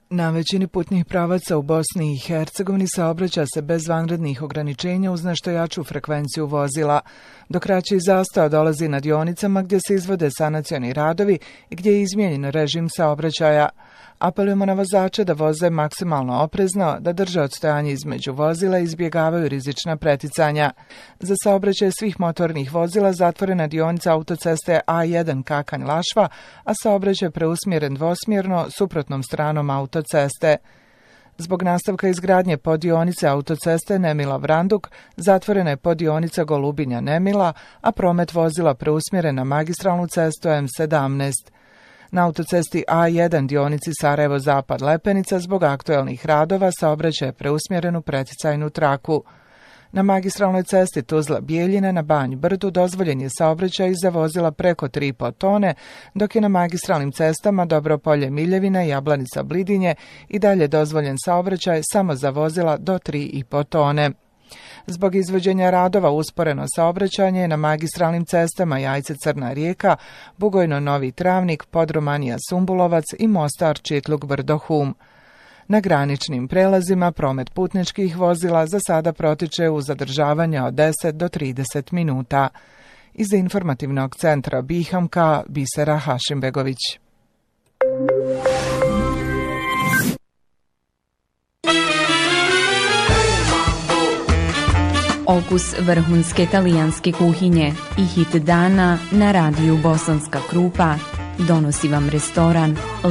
Na većini putnih pravaca u Bosni i Hercegovini saobraća se bez vanrednih ograničenja uz nešto jaču frekvenciju vozila, dok kraći zastoj dolazi na dionicama gdje se izvode sanacioni radovi i gdje je izmijenjen režim saobraćaja. Apelujemo na vozače da voze maksimalno oprezno, da drže odstojanje između vozila i izbjegavaju rizična preticanja. Za saobraćaj svih motornih vozila zatvorena dionica autoceste A1 Kakanj-Lašva, a saobraćaj preusmjeren dvosmjerno suprotnom stranom autoceste. Zbog nastavka izgradnje poddionice autoceste Nemila-Vranduk zatvorena je poddionica Golubinja-Nemila, a promet vozila preusmjeren na magistralnu cestu M17. Na autocesti A1 dionici Sarajevo-Zapad Lepenica zbog aktuelnih radova saobraćaj je preusmjeren u preticajnu traku. Na magistralnoj cesti Tuzla-Bijeljina na Banj Brdu dozvoljen je saobraćaj za vozila preko 3,5 tone, dok je na magistralnim cestama Dobropolje-Miljevina i Jablanica-Blidinje i dalje dozvoljen saobraćaj samo za vozila do 3,5 tone. Zbog izvođenja radova usporeno saobraćanje na magistralnim cestama Jajce-Crna Rijeka, Bugojno-Novi Travnik, Podrumanija-Sumbulovac i Mostar-Čitluk-Brdo-Hum. Na graničnim prelazima promet putničkih vozila za sada protiče u zadržavanja od 10 do 30 minuta. Iz informativnog centra Bihamka, Bisera Hašimbegović. Okus vrhunske talijanske kuhinje i hit dana na radiju Bosanska Krupa donosi vam restoran